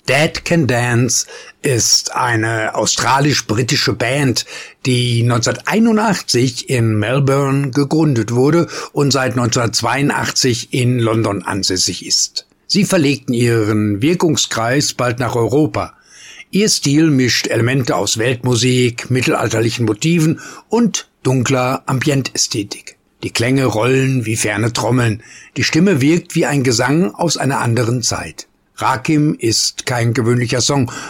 Dead Can Dance ist eine australisch-britische Band, die 1981 in Melbourne gegründet wurde und seit 1982 in London ansässig ist. Sie verlegten ihren Wirkungskreis bald nach Europa. Ihr Stil mischt Elemente aus Weltmusik, mittelalterlichen Motiven und dunkler Ambientästhetik. Die Klänge rollen wie ferne Trommeln, die Stimme wirkt wie ein Gesang aus einer anderen Zeit. Rakim ist kein gewöhnlicher Song,